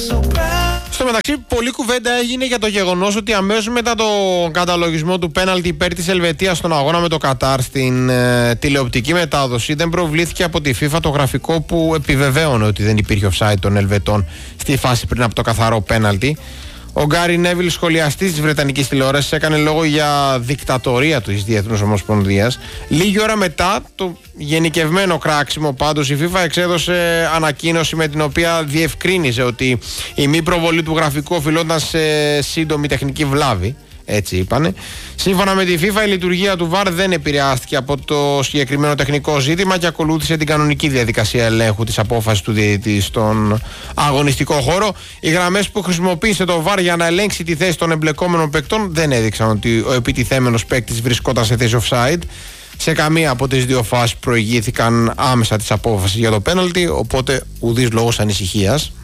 Στο μεταξύ, πολλή κουβέντα έγινε για το γεγονός ότι αμέσως μετά το καταλογισμό του πέναλτι υπέρ της Ελβετίας στον αγώνα με το Κατάρ στην τηλεοπτική μετάδοση δεν προβλήθηκε από τη FIFA το γραφικό που επιβεβαίωνε ότι δεν υπήρχε offside των Ελβετών στη φάση πριν από το καθαρό πέναλτι. Ο Γκάρι Νέβιλ, σχολιαστής της Βρετανικής τηλεόρασης, έκανε λόγο για δικτατορία της Διεθνούς Ομοσπονδίας. Λίγη ώρα μετά το γενικευμένο κράξιμο, πάντως, η FIFA εξέδωσε ανακοίνωση με την οποία διευκρίνιζε ότι η μη προβολή του γραφικού οφειλόταν σε σύντομη τεχνική βλάβη. Έτσι είπανε. Σύμφωνα με τη FIFA, η λειτουργία του VAR δεν επηρεάστηκε από το συγκεκριμένο τεχνικό ζήτημα και ακολούθησε την κανονική διαδικασία ελέγχου της απόφασης του διαιτητή στον αγωνιστικό χώρο. Οι γραμμές που χρησιμοποίησε το VAR για να ελέγξει τη θέση των εμπλεκόμενων παικτών δεν έδειξαν ότι ο επιτιθέμενος παίκτης βρισκόταν σε θέση offside. Σε καμία από τις δύο φάσεις προηγήθηκαν άμεσα της απόφασης για το πέναλτι, οπότε ουδής λόγος ανησυχίας.